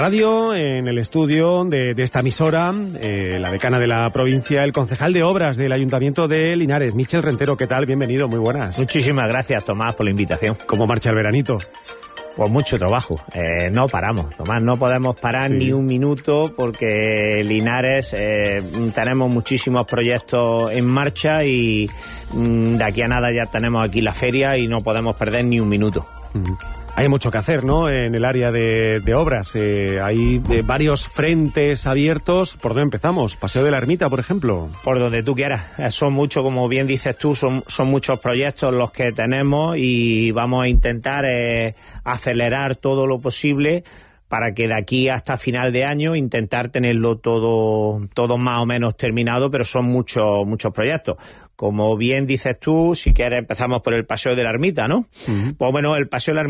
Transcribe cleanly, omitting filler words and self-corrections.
Radio, en el estudio de esta emisora, la decana de la provincia, el concejal de obras del Ayuntamiento de Linares, Michel Rentero. ¿Qué tal? Bienvenido, muy buenas. Muchísimas gracias, Tomás, por la invitación. ¿Cómo marcha el veranito? Pues mucho trabajo, no paramos, Tomás, no podemos parar ni un minuto porque Linares tenemos muchísimos proyectos en marcha y de aquí a nada ya tenemos aquí la feria y no podemos perder ni un minuto. Hay mucho que hacer, ¿no?, en el área de obras. Hay varios frentes abiertos. ¿Por dónde empezamos? Paseo de la Ermita, por ejemplo. Por donde tú quieras. Son muchos, como bien dices tú, son muchos proyectos los que tenemos y vamos a intentar acelerar todo lo posible para que de aquí hasta final de año intentar tenerlo todo más o menos terminado, pero son muchos proyectos. Como bien dices tú, si quieres empezamos por el Paseo de la Ermita, ¿no? Pues bueno, el Paseo de la Ermita